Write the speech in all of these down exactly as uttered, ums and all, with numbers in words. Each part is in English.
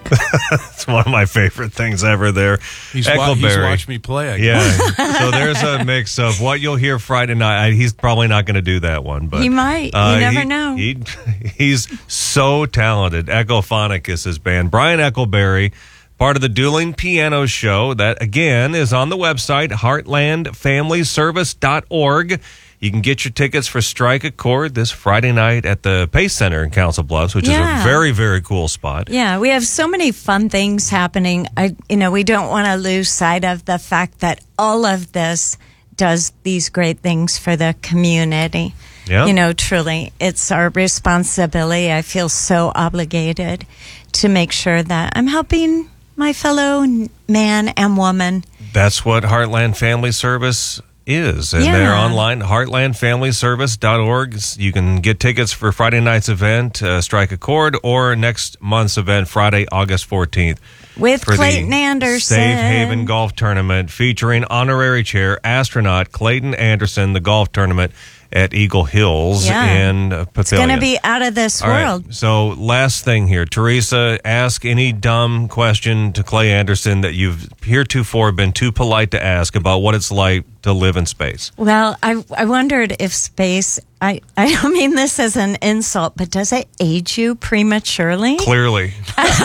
It's one of my favorite things ever there. He's, wa- he's watched me play, I guess. Yeah. So there's a mix of what you'll hear Friday night. He's probably not going to do that one, but he might. Uh, you never he, know. He, he's so talented. Echophonic is his band. Brian Eckelberry, part of the Dueling Piano Show. That, again, is on the website, heartland family service dot org. You can get your tickets for Strike a Chord this Friday night at the Pace Center in Council Bluffs, which Yeah. is a very, very cool spot. Yeah, we have so many fun things happening. I, you know, we don't want to lose sight of the fact that all of this does these great things for the community. Yeah. You know, truly, it's our responsibility. I feel so obligated to make sure that I'm helping my fellow man and woman. That's what Heartland Family Service is, and Yeah. they're online, heartland family service dot org. You can get tickets for Friday night's event, uh, Strike a Chord, or next month's event, Friday, August fourteenth. With for Clayton the Anderson. Safe Haven Golf Tournament, featuring honorary chair astronaut Clayton Anderson, the golf tournament at Eagle Hills Yeah. in uh, Pavilion. It's going to be out of this All right, world. so last thing here. Teresa, ask any dumb question to Clay Anderson that you've heretofore been too polite to ask about what it's like to live in space. Well, I I wondered if space, I, I don't mean this as an insult, but does it age you prematurely? Clearly.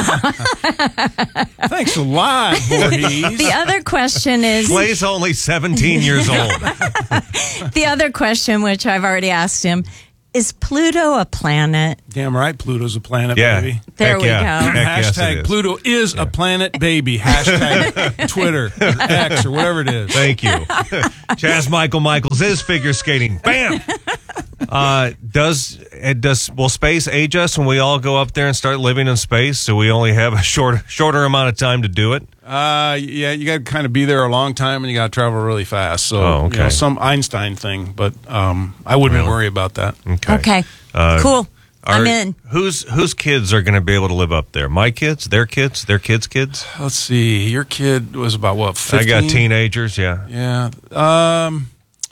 Thanks a lot, Voorhees. The other question is, Clay's only seventeen years old. the other question, which I've already asked him, is Pluto a planet? Damn right, Pluto's a planet, Yeah. baby. There Heck we yeah. go. Heck yes, it Hashtag is. Pluto is a planet, baby. Hashtag Twitter, or X, or whatever it is. Thank you. Chaz Michael Michaels is figure skating. Bam! Uh, does it does will space age us when we all go up there and start living in space? So we only have a short shorter amount of time to do it. Uh, yeah, you got to kind of be there a long time, and you got to travel really fast. So, Oh, okay. you know, some Einstein thing, but um, I wouldn't worry about that. Okay. Okay. Uh, cool. I'm Are- in. Whose whose kids are going to be able to live up there? My kids, their kids, their kids' kids. Let's see. Your kid was about what? fifteen? I got teenagers. Yeah. Yeah. Um,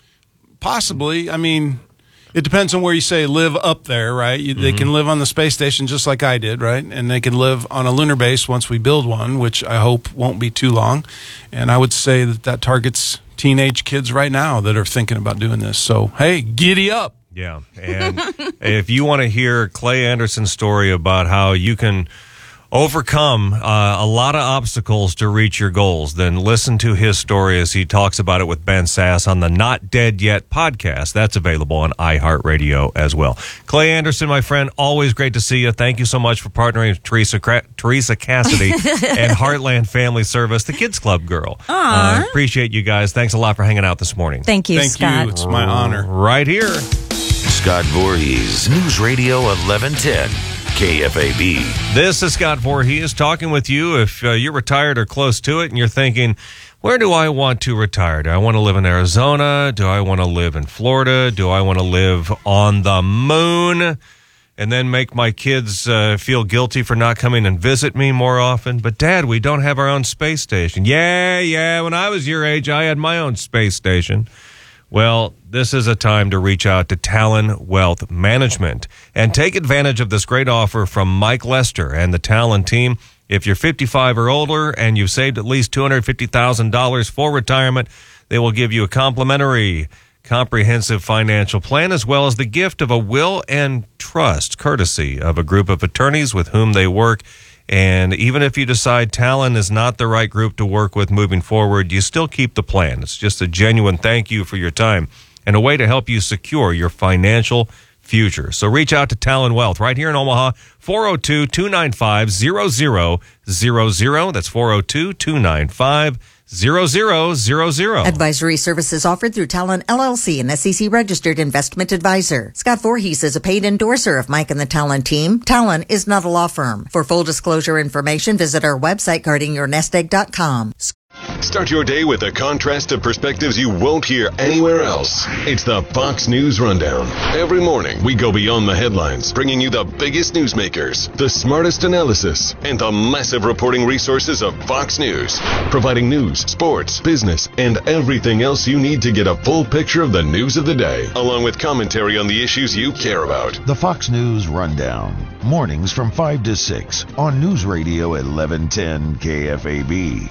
possibly. I mean, it depends on where you say live up there, right? You, They can live on the space station just like I did, right? And they can live on a lunar base once we build one, which I hope won't be too long. And I would say that that targets teenage kids right now that are thinking about doing this. So, hey, giddy up. Yeah, and if you want to hear Clay Anderson's story about how you can overcome uh, a lot of obstacles to reach your goals, then listen to his story as he talks about it with Ben Sass on the Not Dead Yet podcast. That's available on iHeartRadio as well. Clay Anderson, my friend, always great to see you. Thank you so much for partnering with Teresa, Cra- Teresa Cassidy and Heartland Family Service, the Kids Club girl. Uh, appreciate you guys. Thanks a lot for hanging out this morning. Thank you, Thank Scott. you. It's my honor. Right here. Scott Voorhees, News Radio eleven ten, K F A B. This is Scott Voorhees talking with you. If uh, you're retired or close to it and you're thinking, where do I want to retire? Do I want to live in Arizona? Do I want to live in Florida? Do I want to live on the moon and then make my kids uh, feel guilty for not coming and visit me more often? But, Dad, we don't have our own space station. Yeah, yeah, when I was your age, I had my own space station. Well, this is a time to reach out to Talon Wealth Management and take advantage of this great offer from Mike Lester and the Talon team. If you're fifty-five or older and you've saved at least two hundred fifty thousand dollars for retirement, they will give you a complimentary comprehensive financial plan as well as the gift of a will and trust courtesy of a group of attorneys with whom they work. And even if you decide Talon is not the right group to work with moving forward, you still keep the plan. It's just a genuine thank you for your time and a way to help you secure your financial future. So reach out to Talon Wealth right here in Omaha, four oh two, two nine five, zero zero zero zero. That's four oh two, two nine five, zero zero zero zero. Advisory services offered through Talon L L C, an S E C registered investment advisor. Scott Voorhees is a paid endorser of Mike and the Talon team. Talon is not a law firm. For full disclosure information, visit our website guarding your nest egg dot com. Start your day with a contrast of perspectives you won't hear anywhere else. It's the Fox News Rundown. Every morning, we go beyond the headlines, bringing you the biggest newsmakers, the smartest analysis, and the massive reporting resources of Fox News, providing news, sports, business, and everything else you need to get a full picture of the news of the day, along with commentary on the issues you care about. The Fox News Rundown, mornings from five to six on News Radio eleven ten K F A B.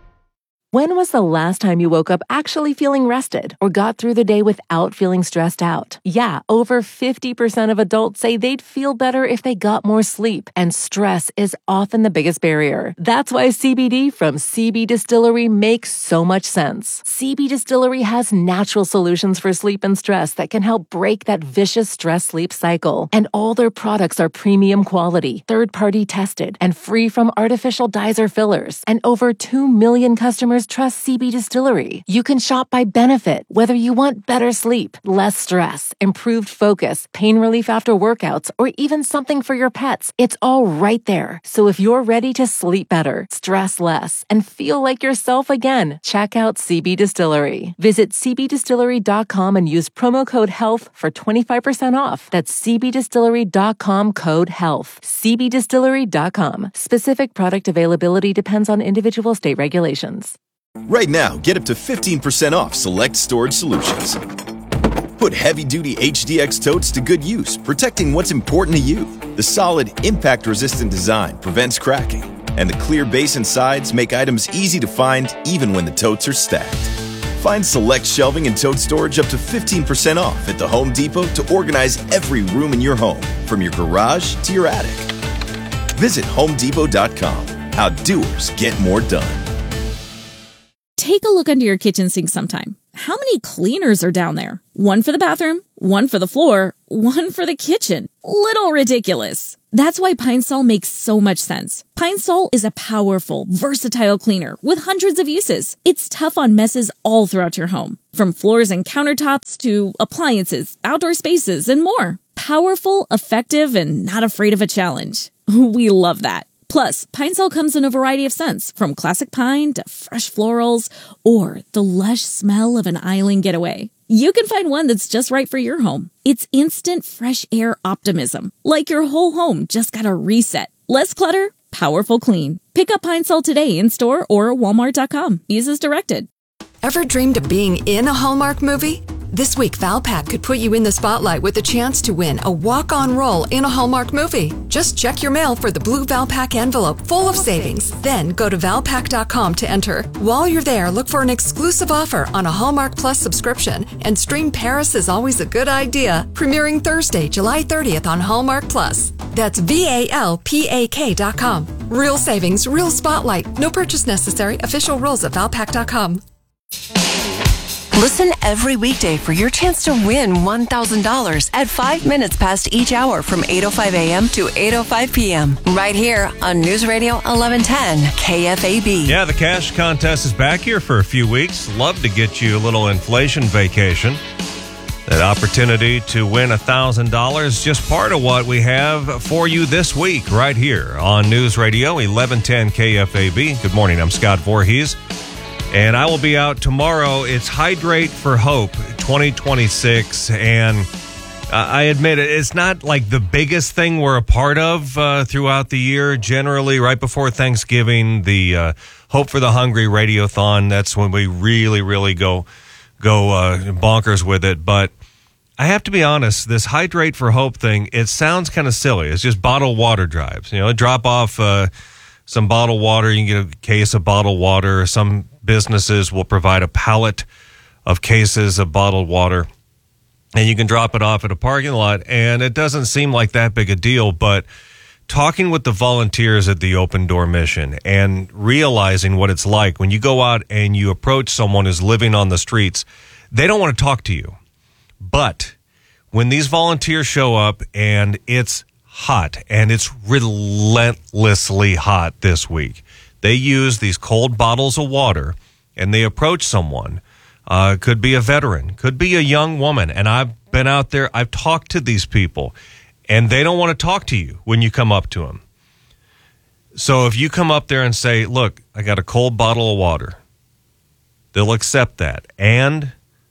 When was the last time you woke up actually feeling rested or got through the day without feeling stressed out? Yeah, over fifty percent of adults say they'd feel better if they got more sleep, and stress is often the biggest barrier. That's why C B D from C B Distillery makes so much sense. C B Distillery has natural solutions for sleep and stress that can help break that vicious stress-sleep cycle. And all their products are premium quality, third-party tested, and free from artificial dyes or fillers. And over two million customers trust C B Distillery. You can shop by benefit, whether you want better sleep, less stress, improved focus, pain relief after workouts, or even something for your pets. It's all right there. So if you're ready to sleep better, stress less, and feel like yourself again, check out C B Distillery. Visit c b distillery dot com and use promo code HEALTH for twenty-five percent off. That's c b distillery dot com code HEALTH. c b distillery dot com. Specific product availability depends on individual state regulations. Right now, get up to fifteen percent off select storage solutions. Put heavy-duty H D X totes to good use, protecting what's important to you. The solid, impact-resistant design prevents cracking, and the clear base and sides make items easy to find even when the totes are stacked. Find select shelving and tote storage up to fifteen percent off at the Home Depot to organize every room in your home, from your garage to your attic. Visit home depot dot com. How doers get more done. Take a look under your kitchen sink sometime. How many cleaners are down there? One for the bathroom, one for the floor, one for the kitchen. Little ridiculous. That's why Pine Sol makes so much sense. Pine Sol is a powerful, versatile cleaner with hundreds of uses. It's tough on messes all throughout your home, from floors and countertops to appliances, outdoor spaces, and more. Powerful, effective, and not afraid of a challenge. We love that. Plus, Pine Sol comes in a variety of scents, from classic pine to fresh florals, or the lush smell of an island getaway. You can find one that's just right for your home. It's instant fresh air optimism, like your whole home just got a reset. Less clutter, powerful clean. Pick up Pine Sol today in store or walmart dot com. Use as directed. Ever dreamed of being in a Hallmark movie? This week, Valpak could put you in the spotlight with a chance to win a walk-on role in a Hallmark movie. Just check your mail for the blue Valpak envelope full of savings. Then go to valpak dot com to enter. While you're there, look for an exclusive offer on a Hallmark Plus subscription and stream Paris is Always a Good Idea, premiering Thursday, July thirtieth on Hallmark Plus. That's V A L P A K dot com. Real savings, real spotlight. No purchase necessary. Official rules at valpak dot com. Listen every weekday for your chance to win one thousand dollars at five minutes past each hour from eight oh five a.m. to eight oh five p.m. right here on News Radio eleven ten K F A B. Yeah, the cash contest is back here for a few weeks. Love to get you a little inflation vacation. That opportunity to win one thousand dollars, just part of what we have for you this week right here on News Radio eleven ten K F A B. Good morning, I'm Scott Voorhees. And I will be out tomorrow. It's Hydrate for Hope twenty twenty-six. And uh, I admit it, it's not like the biggest thing we're a part of uh, throughout the year. Generally, right before Thanksgiving, the uh, Hope for the Hungry Radiothon, that's when we really, really go, go uh, bonkers with it. But I have to be honest, this Hydrate for Hope thing, it sounds kind of silly. It's just bottled water drives. You know, drop off uh, some bottled water. You can get a case of bottled water. Some businesses will provide a pallet of cases of bottled water, and you can drop it off at a parking lot, and it doesn't seem like that big a deal. But talking with the volunteers at the Open Door Mission and realizing what it's like when you go out and you approach someone who's living on the streets, they don't want to talk to you. But when these volunteers show up and it's hot, and it's relentlessly hot this week, they use these cold bottles of water, and they approach someone. Uh, could be a veteran, could be a young woman. And I've been out there, I've talked to these people, and they don't want to talk to you when you come up to them. So if you come up there and say, look, I got a cold bottle of water, they'll accept that. And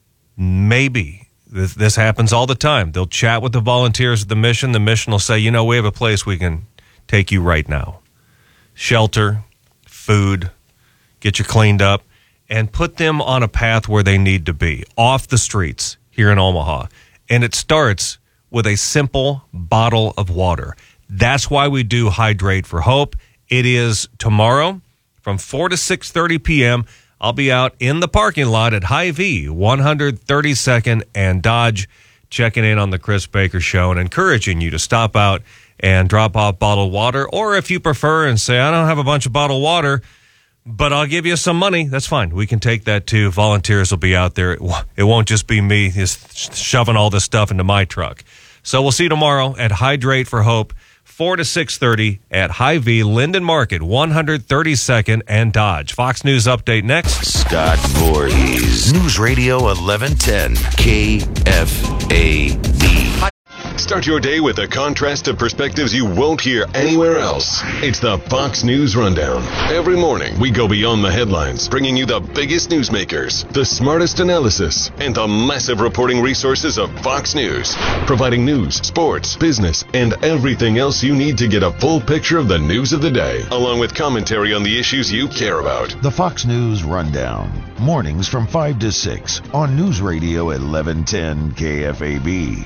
maybe, this, this happens all the time, they'll chat with the volunteers at the mission. The mission will say, you know, we have a place we can take you right now. Shelter, food, get you cleaned up, and put them on a path where they need to be, off the streets here in Omaha. And it starts with a simple bottle of water. That's why we do Hydrate for Hope. It is tomorrow from four to six thirty p.m. I'll be out in the parking lot at Hy-Vee, one thirty-second and Dodge, checking in on the Chris Baker Show and encouraging you to stop out and drop off bottled water. Or if you prefer and say, I don't have a bunch of bottled water, but I'll give you some money, that's fine. We can take that too. Volunteers will be out there. It, w- it won't just be me just shoving all this stuff into my truck. So we'll see you tomorrow at Hydrate for Hope, four to six thirty at Hy-Vee, Linden Market, one thirty-second and Dodge. Fox News Update next. Scott Voorhees, News Radio eleven ten, K F A B. Start your day with a contrast of perspectives you won't hear anywhere else. It's the Fox News Rundown. Every morning, we go beyond the headlines, bringing you the biggest newsmakers, the smartest analysis, and the massive reporting resources of Fox News, providing news, sports, business, and everything else you need to get a full picture of the news of the day, along with commentary on the issues you care about. The Fox News Rundown, mornings from five to six on News Radio eleven ten K F A B.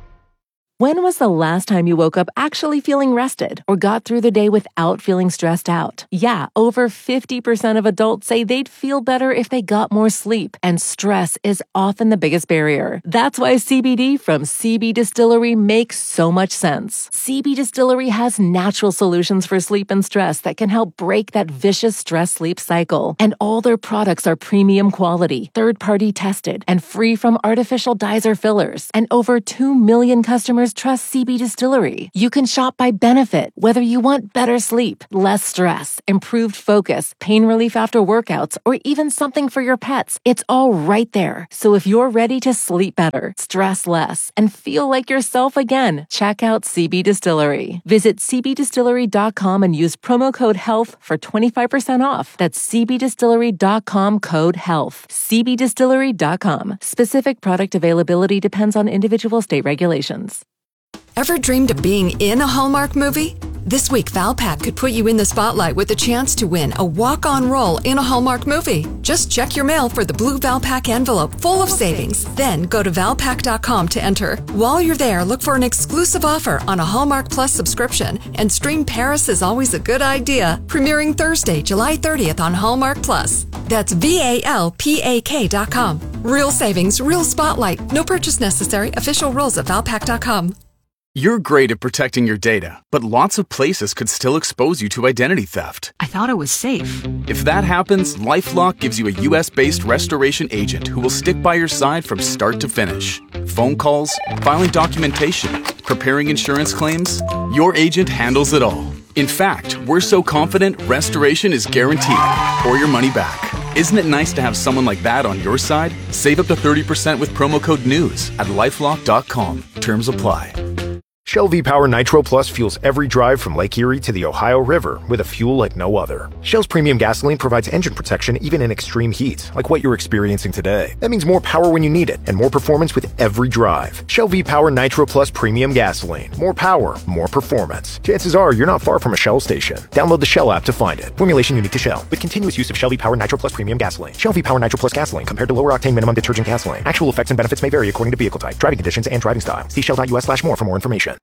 When was the last time you woke up actually feeling rested or got through the day without feeling stressed out? Yeah, over fifty percent of adults say they'd feel better if they got more sleep, and stress is often the biggest barrier. That's why C B D from C B Distillery makes so much sense. C B Distillery has natural solutions for sleep and stress that can help break that vicious stress-sleep cycle. And all their products are premium quality, third-party tested, and free from artificial dyes or fillers. And over two million customers trust C B Distillery. You can shop by benefit, whether you want better sleep, less stress, improved focus, pain relief after workouts, or even something for your pets. It's all right there. So if you're ready to sleep better, stress less, and feel like yourself again, check out C B Distillery. Visit c b distillery dot com and use promo code HEALTH for twenty-five percent off. That's c b distillery dot com code HEALTH. c b distillery dot com. Specific product availability depends on individual state regulations. Ever dreamed of being in a Hallmark movie? This week, Valpak could put you in the spotlight with a chance to win a walk-on role in a Hallmark movie. Just check your mail for the blue Valpak envelope full of savings. Then go to valpak dot com to enter. While you're there, look for an exclusive offer on a Hallmark Plus subscription. And stream Paris is Always a Good Idea, premiering Thursday, July thirtieth on Hallmark Plus. That's V A L P A K dot com. Real savings, real spotlight. No purchase necessary. Official rules at valpak dot com. You're great at protecting your data, but lots of places could still expose you to identity theft. I thought it was safe. If that happens, LifeLock gives you a U S-based restoration agent who will stick by your side from start to finish. Phone calls, filing documentation, preparing insurance claims, your agent handles it all. In fact, we're so confident restoration is guaranteed or your money back. Isn't it nice to have someone like that on your side? Save up to thirty percent with promo code NEWS at lifelock dot com. Terms apply. Shell V-Power Nitro Plus fuels every drive from Lake Erie to the Ohio River with a fuel like no other. Shell's premium gasoline provides engine protection even in extreme heat, like what you're experiencing today. That means more power when you need it, and more performance with every drive. Shell V-Power Nitro Plus Premium Gasoline. More power, more performance. Chances are you're not far from a Shell station. Download the Shell app to find it. Formulation unique to Shell, with continuous use of Shell V-Power Nitro Plus Premium Gasoline. Shell V-Power Nitro Plus Gasoline compared to lower octane minimum detergent gasoline. Actual effects and benefits may vary according to vehicle type, driving conditions, and driving style. See shell dot u s slash more for more information.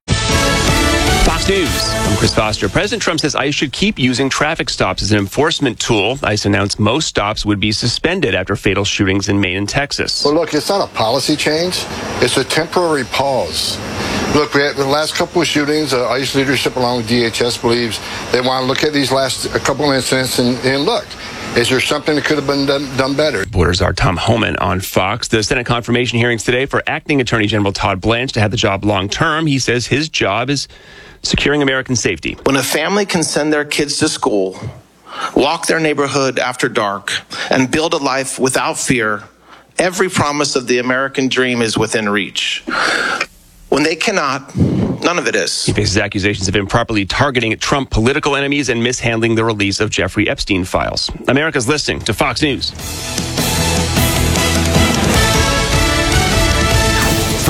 Fox News. I'm Chris Foster. President Trump says ICE should keep using traffic stops as an enforcement tool. ICE announced most stops would be suspended after fatal shootings in Maine and Texas. Well, look, it's not a policy change. It's a temporary pause. Look, we had the last couple of shootings, uh, ICE leadership along with D H S believes they want to look at these last a couple of incidents and, and look. Is there something that could have been done, done better? Borders are Tom Homan on Fox. The Senate confirmation hearings today for acting Attorney General Todd Blanche to have the job long term. He says his job is securing American safety. When a family can send their kids to school, walk their neighborhood after dark, and build a life without fear, every promise of the American dream is within reach. When they cannot, none of it is. He faces accusations of improperly targeting Trump political enemies and mishandling the release of Jeffrey Epstein files. America's listening to Fox News.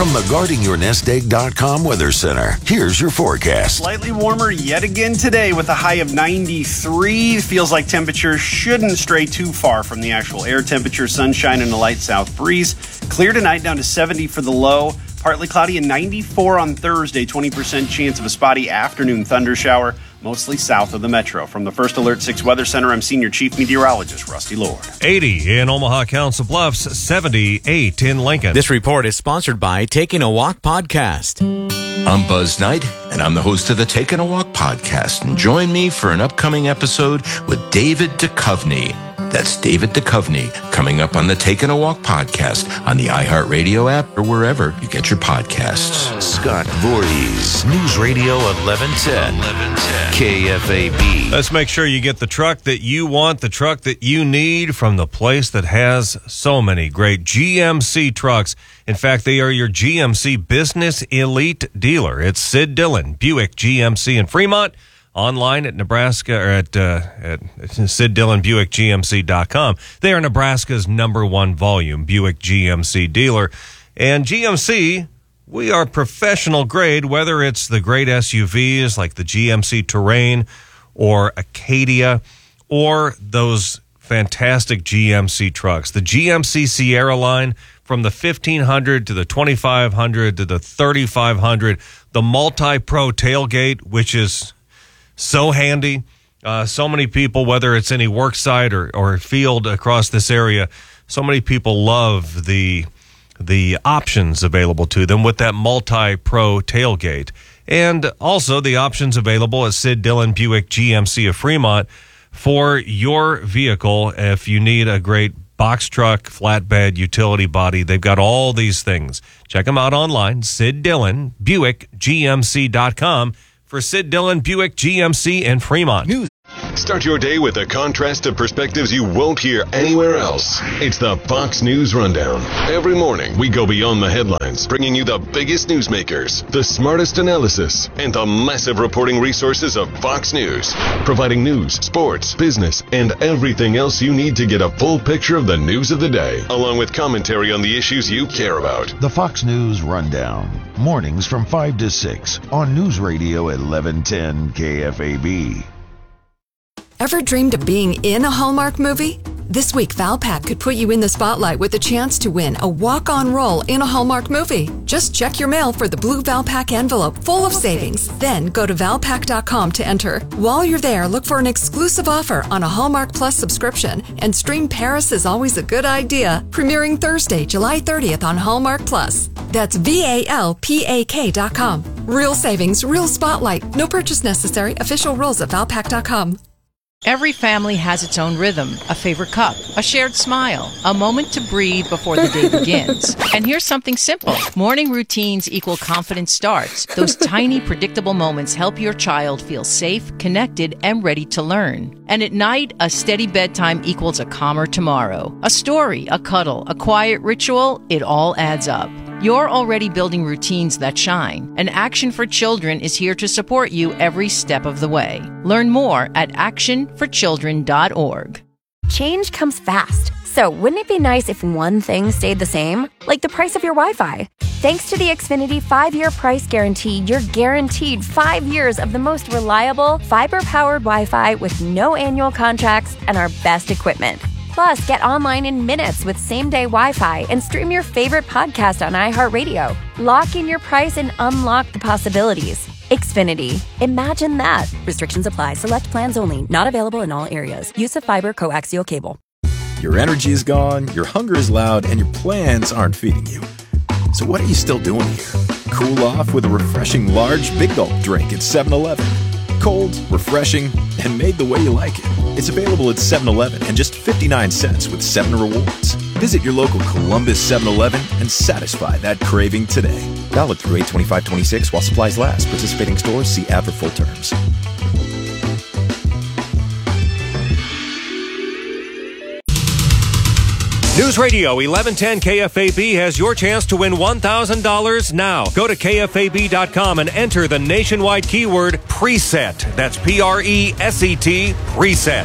From the guarding your nest egg dot com Weather Center, here's your forecast. Slightly warmer yet again today with a high of ninety-three. Feels like temperatures shouldn't stray too far from the actual air temperature. Sunshine and a light south breeze. Clear tonight down to seventy for the low. Partly cloudy and ninety-four on Thursday. twenty percent chance of a spotty afternoon thunder shower, mostly south of the metro. From the First Alert six Weather Center, I'm Senior Chief Meteorologist Rusty Lord. eighty in Omaha Council Bluffs, seventy-eight in Lincoln. This report is sponsored by Taking a Walk podcast. I'm Buzz Knight, and I'm the host of the Taking a Walk podcast. And join me for an upcoming episode with David Duchovny. That's David Duchovny, coming up on the Taking a Walk podcast on the iHeartRadio app or wherever you get your podcasts. Scott Voorhees, News Radio eleven ten, K F A B. Let's make sure you get the truck that you want, the truck that you need from the place that has so many great G M C trucks. In fact, they are your G M C business elite dealer. It's Sid Dillon, Buick G M C in Fremont. Online at Nebraska or at, uh, at Sid Dillon Buick G M C dot com. They are Nebraska's number one volume Buick G M C dealer. And G M C, we are professional grade, whether it's the great S U Vs like the G M C Terrain or Acadia or those fantastic G M C trucks. The G M C Sierra line, from the fifteen hundred to the twenty-five hundred to the thirty-five hundred, the multi-pro tailgate, which is so handy. Uh, so many people, whether it's any work site or, or field across this area, so many people love the the options available to them with that multi-pro tailgate. And also the options available at Sid Dillon Buick G M C of Fremont for your vehicle. If you need a great box truck, flatbed, utility body, they've got all these things. Check them out online, Sid Dillon Buick G M C dot com. For Sid Dillon Buick G M C in Fremont. News. Start your day with a contrast of perspectives you won't hear anywhere else. It's the Fox News Rundown. Every morning, we go beyond the headlines, bringing you the biggest newsmakers, the smartest analysis, and the massive reporting resources of Fox News, providing news, sports, business, and everything else you need to get a full picture of the news of the day, along with commentary on the issues you care about. The Fox News Rundown, mornings from five to six on News Radio eleven ten K F A B. Ever dreamed of being in a Hallmark movie? This week, Valpak could put you in the spotlight with a chance to win a walk-on role in a Hallmark movie. Just check your mail for the blue Valpak envelope full of savings. Then go to Valpak dot com to enter. While you're there, look for an exclusive offer on a Hallmark Plus subscription and stream Paris is Always a Good Idea, premiering Thursday, July thirtieth on Hallmark Plus. That's V A L P A K dot com. Real savings, real spotlight. No purchase necessary. Official rules at Valpak dot com. Every family has its own rhythm, a favorite cup, a shared smile, a moment to breathe before the day begins. And here's something simple. Morning routines equal confident starts. Those tiny, predictable moments help your child feel safe, connected, and ready to learn. And at night, a steady bedtime equals a calmer tomorrow. A story, a cuddle, a quiet ritual, it all adds up. You're already building routines that shine, and Action for Children is here to support you every step of the way. Learn more at action for children dot org. Change comes fast, so wouldn't it be nice if one thing stayed the same? Like the price of your Wi-Fi. Thanks to the Xfinity five-year price guarantee, you're guaranteed five years of the most reliable, fiber-powered Wi-Fi with no annual contracts and our best equipment. Plus, get online in minutes with same-day Wi-Fi and stream your favorite podcast on iHeartRadio. Lock in your price and unlock the possibilities. Xfinity. Imagine that. Restrictions apply. Select plans only. Not available in all areas. Use of fiber coaxial cable. Your energy is gone, your hunger is loud, and your plans aren't feeding you. So what are you still doing here? Cool off with a refreshing large Big Gulp drink at seven eleven. Cold, refreshing, and made the way you like it. It's available at seven eleven and just fifty-nine cents with seven rewards. Visit your local Columbus seven eleven and satisfy that craving today. Valid through eight twenty-five twenty-six while supplies last. Participating stores, see ad for full terms. News Radio eleven ten K F A B has your chance to win one thousand dollars now. Go to K F A B dot com and enter the nationwide keyword preset. That's P R E S E T, preset.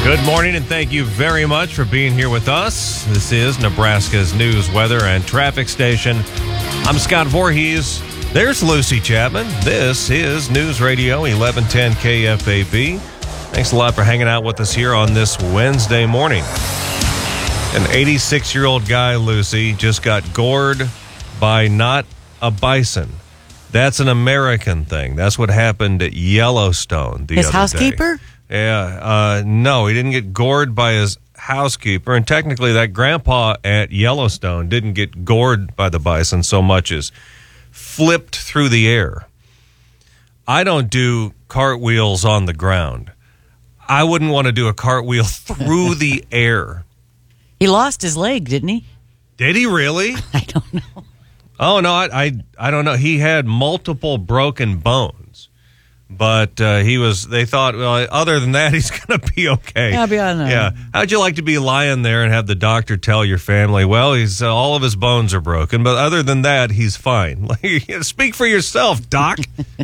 Good morning, and thank you very much for being here with us. This is Nebraska's news, weather, and traffic station. I'm Scott Voorhees. There's Lucy Chapman. This is News Radio eleven ten K F A B. Thanks a lot for hanging out with us here on this Wednesday morning. An eighty-six-year-old guy, Lucy, just got gored by not a bison. That's an American thing. That's what happened at Yellowstone the His other housekeeper? day. Yeah. Uh, no, he didn't get gored by his housekeeper. And technically, that grandpa at Yellowstone didn't get gored by the bison so much as flipped through the air. I don't do cartwheels on the ground. I wouldn't want to do a cartwheel through the air. He lost his leg, didn't he? Did he really? I don't know. Oh, no, I, I, I don't know. He had multiple broken bones. But uh, he was, they thought, well, other than that, he's going to be okay. Yeah, I'll be on there. Yeah. How'd you like to be lying there and have the doctor tell your family, well, he's uh, all of his bones are broken, but other than that, he's fine. Speak for yourself, doc.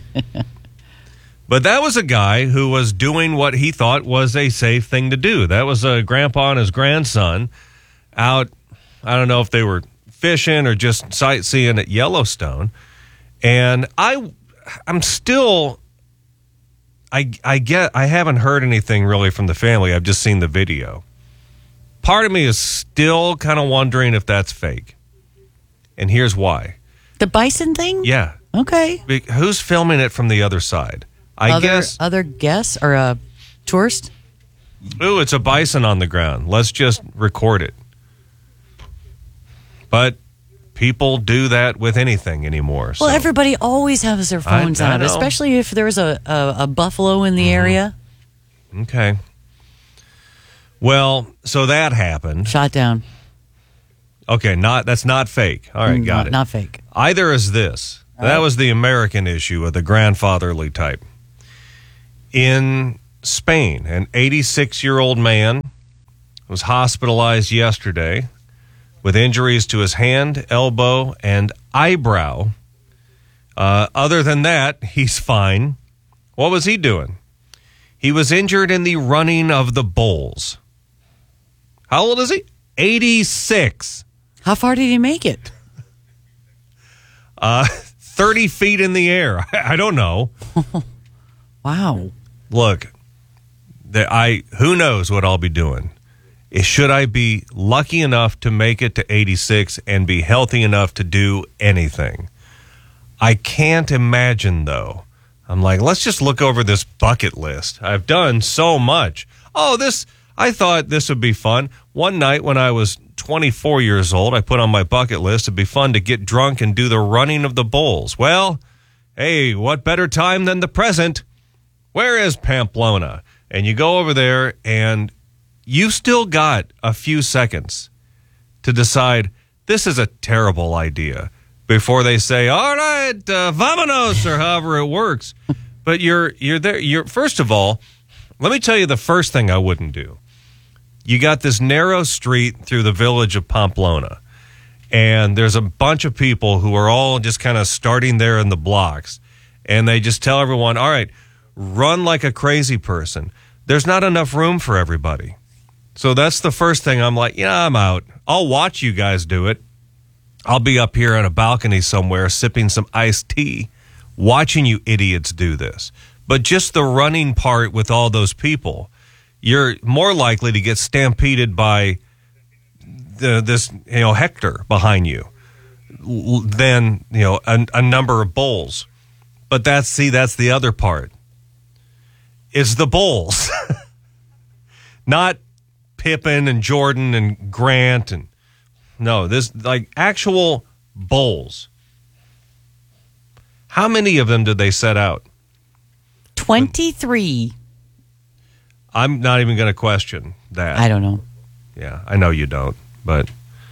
But that was a guy who was doing what he thought was a safe thing to do. That was a grandpa and his grandson out, I don't know if they were fishing or just sightseeing at Yellowstone. And I, I'm still... I, I get I haven't heard anything really from the family. I've just seen the video. Part of me is still kind of wondering if that's fake. And here's why. The bison thing? Yeah. Okay. Be- Who's filming it from the other side? I other, guess. Other guests or a tourist? Ooh, it's a bison on the ground. Let's just record it. But people do that with anything anymore. Well, so. everybody always has their phones I, I out, know. especially if there's a, a, a buffalo in the Mm-hmm. area. Okay. Well, so that happened. Shot down. Okay, not that's not fake. All right, got not, it. Not fake. Either is this. All that right. was the American issue of the grandfatherly type. In Spain, an eighty-six-year-old man was hospitalized yesterday with injuries to his hand, elbow, and eyebrow. Uh, other than that, he's fine. What was he doing? He was injured in the running of the bulls. How old is he? eighty-six. How far did he make it? Uh, thirty feet in the air. I, I don't know. Wow. Look, the, I who knows what I'll be doing. Should I be lucky enough to make it to eighty-six and be healthy enough to do anything? I can't imagine, though. I'm like, let's just look over this bucket list. I've done so much. Oh, this, I thought this would be fun. One night when I was twenty-four years old, I put on my bucket list, it'd be fun to get drunk and do the running of the bulls. Well, hey, what better time than the present? Where is Pamplona? And you go over there and you've still got a few seconds to decide this is a terrible idea before they say, all right, uh, vamonos, or however it works. But you're you're there. You're first of all, let me tell you the first thing I wouldn't do. You got this narrow street through the village of Pamplona, and there's a bunch of people who are all just kind of starting there in the blocks, and they just tell everyone, all right, run like a crazy person. There's not enough room for everybody. So that's the first thing. I'm like, yeah, I'm out. I'll watch you guys do it. I'll be up here on a balcony somewhere sipping some iced tea, watching you idiots do this. But just the running part with all those people, you're more likely to get stampeded by the, this, you know, Hector behind you than, you know, a, a number of bulls. But that's, see, that's the other part. It's the bulls. Not Pippen and Jordan and Grant and no, this like actual bulls. How many of them did they set out? twenty-three. I'm not even going to question that. I don't know. Yeah, I know you don't, but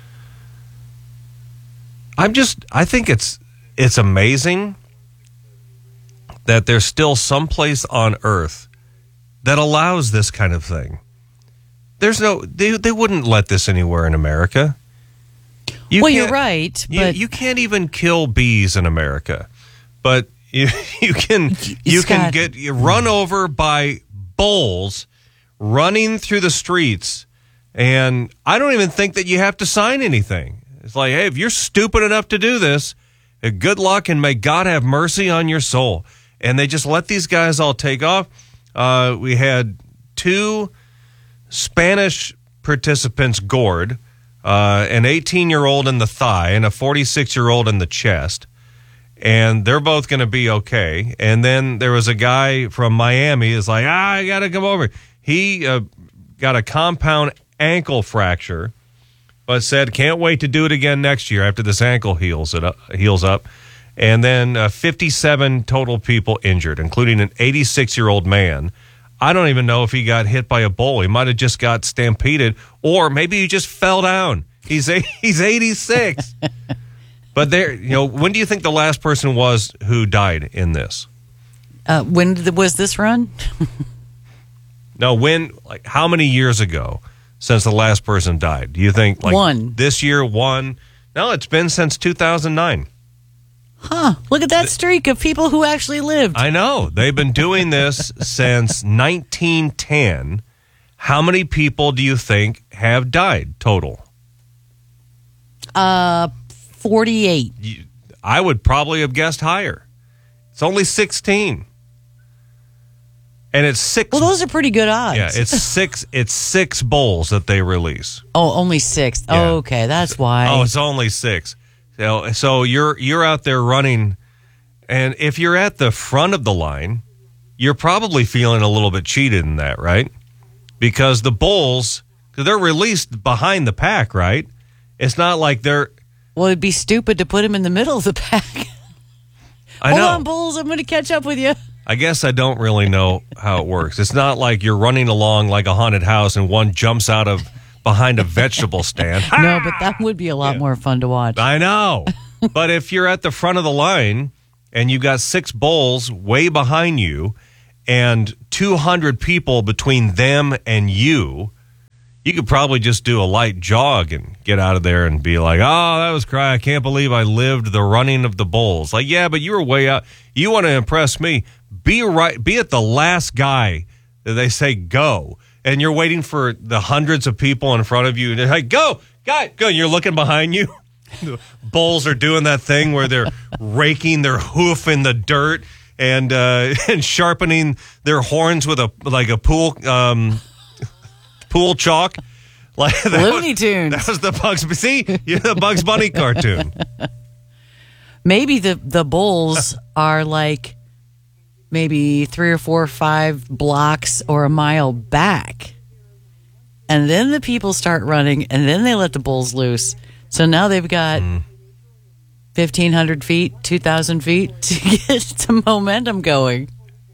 I'm just I think it's it's amazing that there's still some place on earth that allows this kind of thing. There's no, they they wouldn't let this anywhere in America. You well, you're can't- right, You, but you can't even kill bees in America, but you you can you can Scott. get you run over by bulls running through the streets, and I don't even think that you have to sign anything. It's like, hey, if you're stupid enough to do this, good luck and may God have mercy on your soul. And they just let these guys all take off. Uh, we had two Spanish participants gored, uh, an eighteen-year-old in the thigh and a forty-six-year-old in the chest. And they're both going to be okay. And then there was a guy from Miami is like, ah, I got to come over. He uh, got a compound ankle fracture, but said can't wait to do it again next year after this ankle heals it up, heals up. And then uh, fifty-seven total people injured, including an eighty-six-year-old man. I don't even know if he got hit by a bull. He might have just got stampeded, or maybe he just fell down. He's a, he's eighty-six. But there, you know, when do you think the last person was who died in this? Uh, when did, was this run? No, when, like, how many years ago since the last person died? Do you think, like, one. This year, one? No, it's been since two thousand nine. Huh. Look at that streak of people who actually lived. I know. They've been doing this since nineteen ten. How many people do you think have died total? Uh, forty-eight. I would probably have guessed higher. It's only sixteen. And it's six. Well, those are pretty good odds. Yeah, it's six. It's six bowls that they release. Oh, only six. Yeah. Oh, okay, that's why. Oh, it's only six. So, so you're you're out there running, and if you're at the front of the line, you're probably feeling a little bit cheated in that, right? Because the bulls, they're released behind the pack, right? It's not like they're. Well, it'd be stupid to put him in the middle of the pack. I Hold know. on, bulls. I'm going to catch up with you. I guess I don't really know how it works. It's not like you're running along like a haunted house and one jumps out of behind a vegetable stand. No, but that would be a lot more fun to watch. I know. But if you're at the front of the line and you've got six bulls way behind you and two hundred people between them and you, you could probably just do a light jog and get out of there and be like, oh, that was cry. I can't believe I lived the running of the bulls. Like, yeah, but you were way out. You want to impress me. Be right. Be at the last guy that they say go. And you're waiting for the hundreds of people in front of you. And they're like, go, guy, go. And you're looking behind you. The bulls are doing that thing where they're raking their hoof in the dirt and uh, and sharpening their horns with a like a pool um, pool chalk. Like that Looney was, Tunes. That was the Bugs. See, you're the Bugs Bunny cartoon. Maybe the the bulls are like maybe three or four or five blocks or a mile back. And then the people start running, and then they let the bulls loose. So now they've got mm. fifteen hundred feet, two thousand feet to get some momentum going.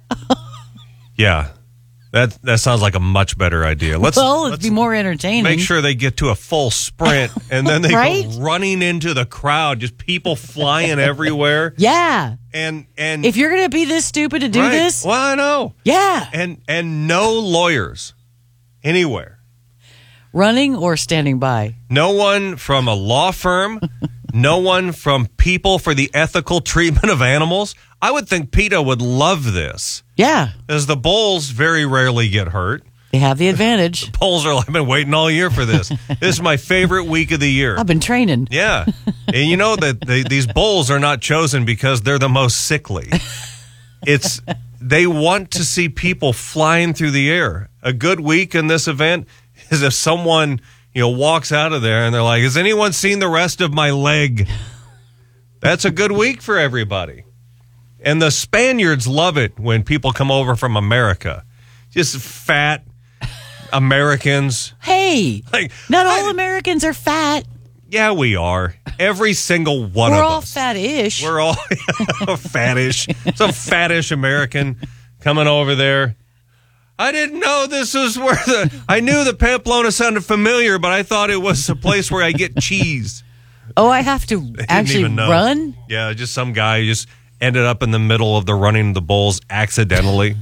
Yeah. That that sounds like a much better idea. Let's, well, it'd let's be more entertaining. Make sure they get to a full sprint, and then they right? go running into the crowd, just people flying everywhere. Yeah. And and if you're going to be this stupid to do right. this. Well, I know. Yeah. And and no lawyers anywhere. Running or standing by? No one from a law firm, no one from People for the Ethical Treatment of Animals. I would think PETA would love this. Yeah. As the bulls very rarely get hurt. They have the advantage. The bulls are like, I've been waiting all year for this. This is my favorite week of the year. I've been training. Yeah. And you know that they, these bulls are not chosen because they're the most sickly. It's they want to see people flying through the air. A good week in this event is if someone, you know, walks out of there and they're like, has anyone seen the rest of my leg? That's a good week for everybody. And the Spaniards love it when people come over from America. Just fat Americans. Hey, like, not all I, Americans are fat. Yeah, we are. Every single one We're of all us. fat-ish. We're all fat-ish. Some fat-ish American coming over there. I didn't know this was where the... I knew the Pamplona sounded familiar, but I thought it was a place where I get cheese. Oh, I have to actually run? Yeah, just some guy just ended up in the middle of the running of the bulls accidentally.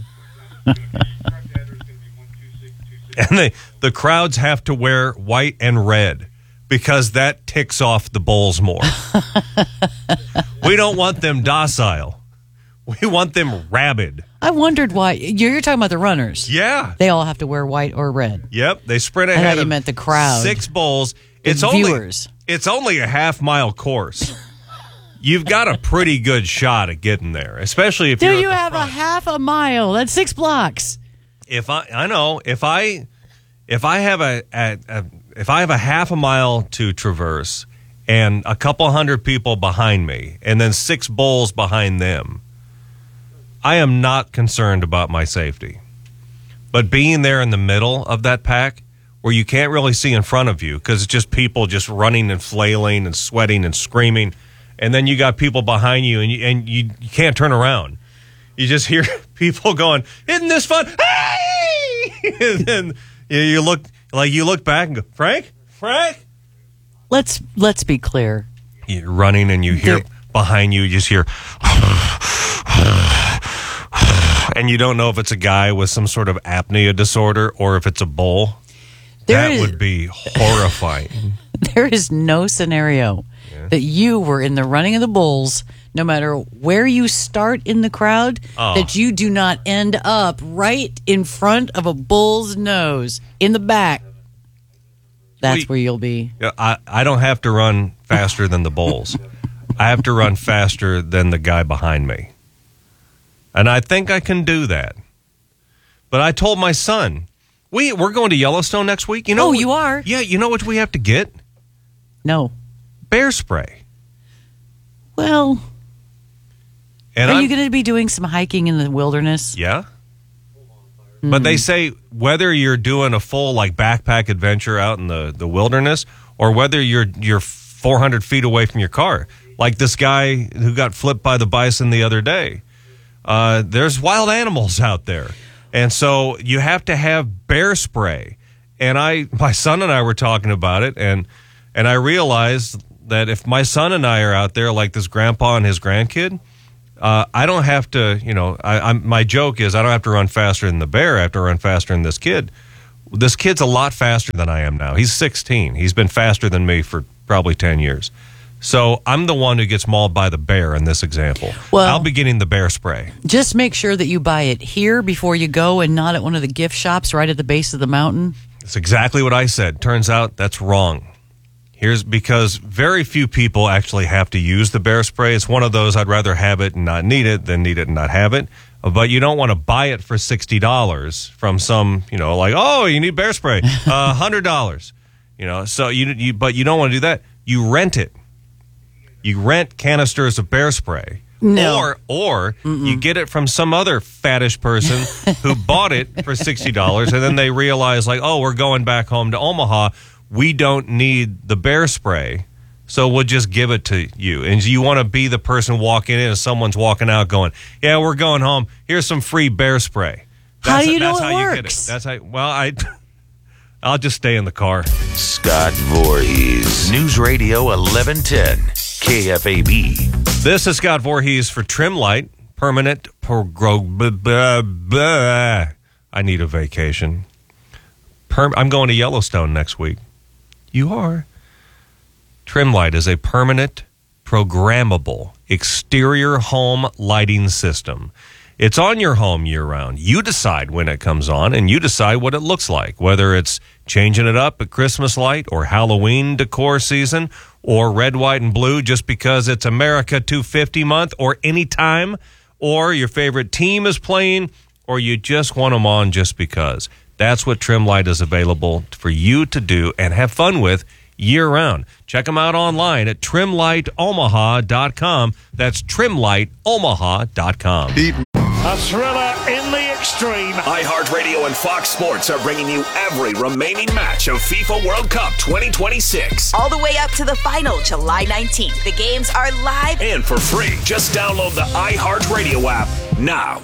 And they, the crowds have to wear white and red because that ticks off the bulls more. We don't want them docile. We want them rabid. I wondered why. You're, you're talking about the runners. Yeah. They all have to wear white or red. Yep. They sprint I ahead thought you of meant the crowd. six bulls. It's The only, viewers. it's only a half mile course. You've got a pretty good shot at getting there, especially if Do you're you at the have front. a half a mile? That's six blocks. If I, I know if I, if I have a, a, a if I have a half a mile to traverse and a couple hundred people behind me, and then six bulls behind them, I am not concerned about my safety. But being there in the middle of that pack, where you can't really see in front of you because it's just people just running and flailing and sweating and screaming, and then you got people behind you, and you, and you, you can't turn around. You just hear people going, "Isn't this fun?" Hey! And then you, you look like you look back and go, "Frank, Frank." Let's let's be clear. You're running, and you hear There- behind you, you just hear, and you don't know if it's a guy with some sort of apnea disorder or if it's a bull. There that is- would be horrifying. There is no scenario that you were in the running of the bulls, no matter where you start in the crowd, Oh. that you do not end up right in front of a bull's nose in the back. That's Wait. where you'll be. Yeah, I, I don't have to run faster than the bulls. I have to run faster than the guy behind me. And I think I can do that. But I told my son, we, we're going to Yellowstone next week. You know, Oh, what- you are? Yeah, you know what we have to get? No. Bear spray. Well, And are I'm, you going to be doing some hiking in the wilderness? Yeah. But they say whether you're doing a full like backpack adventure out in the, the wilderness or whether you're you're four hundred feet away from your car, like this guy who got flipped by the bison the other day, uh, there's wild animals out there. And so you have to have bear spray. And I, my son and I were talking about it, and and I realized that if my son and I are out there like this grandpa and his grandkid, Uh, I don't have to, you know, I, I'm, my joke is I don't have to run faster than the bear. I have to run faster than this kid. This kid's a lot faster than I am now. He's sixteen. He's been faster than me for probably ten years. So I'm the one who gets mauled by the bear in this example. Well- I'll be getting the bear spray. Just make sure that you buy it here before you go and not at one of the gift shops right at the base of the mountain. That's exactly what I said. Turns out that's wrong. Here's because very few people actually have to use the bear spray. It's one of those I'd rather have it and not need it than need it and not have it. But you don't want to buy it for sixty dollars from some, you know, like, oh, you need bear spray, uh, one hundred dollars. You know, so you, you, but you don't want to do that. You rent it. You rent canisters of bear spray. No. Or, or you get it from some other fattish person who bought it for sixty dollars and then they realize, like, oh, we're going back home to Omaha. We don't need the bear spray, so we'll just give it to you. And you want to be the person walking in and someone's walking out going, yeah, we're going home. Here's some free bear spray. How do you know that's it how you get works? it. That's how, well, I, I'll just stay in the car. Scott Voorhees, News Radio eleven ten, K F A B. This is Scott Voorhees for Trim Light, permanent progr- b- b- b- I need a vacation. Perm- I'm going to Yellowstone next week. You are. Trim Light is a permanent, programmable exterior home lighting system. It's on your home year-round. You decide when it comes on, and you decide what it looks like, whether it's changing it up at Christmas light or Halloween decor season or red, white, and blue just because it's America two fifty month or any time, or your favorite team is playing, or you just want them on just because. That's what Trim Light is available for you to do and have fun with year-round. Check them out online at trim light omaha dot com. That's trim light omaha dot com. A thriller in the extreme. iHeartRadio and Fox Sports are bringing you every remaining match of FIFA World Cup twenty twenty-six. All the way up to the final, July nineteenth. The games are live And for free, just download the iHeartRadio app now.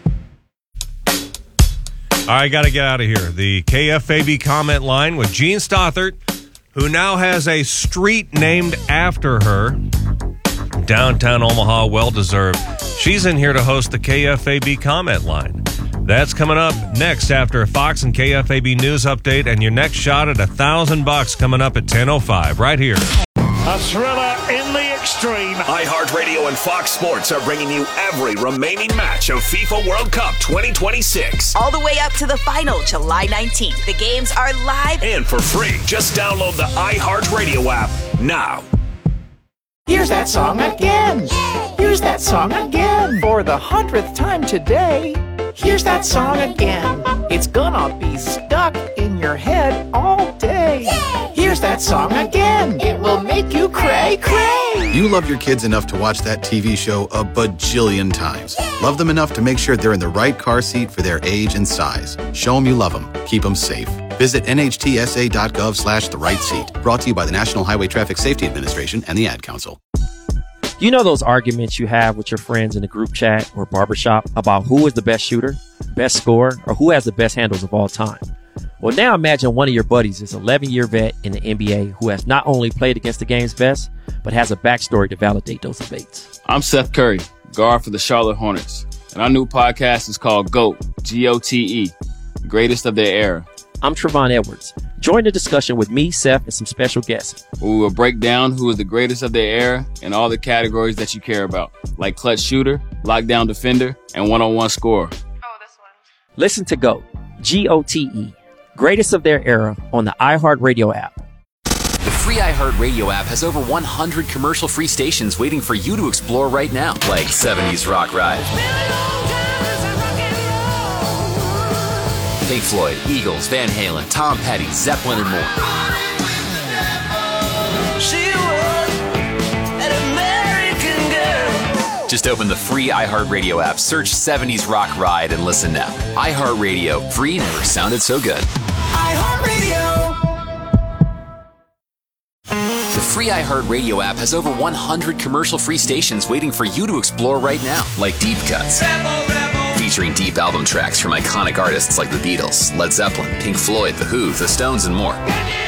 I got to get out of here. The K F A B comment line with Jean Stothert, who now has a street named after her. Downtown Omaha, well-deserved. She's in here to host the K F A B comment line. That's coming up next after a Fox and K F A B news update, and your next shot at a thousand bucks coming up at ten oh five right here. A thriller in the extreme. iHeartRadio and Fox Sports are bringing you every remaining match of FIFA World Cup twenty twenty-six. All the way up to the final, July nineteenth. The games are live and for free. Just download the iHeartRadio app now. Here's that song again. Here's that song again. For the hundredth time today. Here's that song again. It's gonna be stuck in your head all day. Here's that song again. It will make you cray cray. You love your kids enough to watch that T V show a bajillion times. Love them enough to make sure they're in the right car seat for their age and size. Show them you love them. Keep them safe. Visit nhtsa.gov slash the right seat. Brought to you by the National Highway Traffic Safety Administration and the Ad Council. You know those arguments you have with your friends in a group chat or barbershop about who is the best shooter, best scorer, or who has the best handles of all time? Well, now imagine one of your buddies is an eleven-year vet in the N B A who has not only played against the game's best, but has a backstory to validate those debates. I'm Seth Curry, guard for the Charlotte Hornets, and our new podcast is called GOAT, G O T E, Greatest of Their Era. I'm Trevon Edwards. Join the discussion with me, Seth, and some special guests. We will break down who is the greatest of their era in all the categories that you care about, like clutch shooter, lockdown defender, and one-on-one scorer. Listen to GOAT, G O T E, Greatest of Their Era on the iHeartRadio app. The free iHeartRadio app has over one hundred commercial-free stations waiting for you to explore right now, like seventies Rock Ride, Pink Floyd, Eagles, Van Halen, Tom Petty, Zeppelin, and more. She was an American girl. Just open the free iHeartRadio app, search seventies Rock Ride, and listen now. iHeartRadio, free never sounded so good. iHeartRadio. The free iHeartRadio app has over one hundred commercial-free stations waiting for you to explore right now, like Deep Cuts. Rebel, rebel. Featuring deep album tracks from iconic artists like the Beatles, Led Zeppelin, Pink Floyd, The Who, The Stones, and more.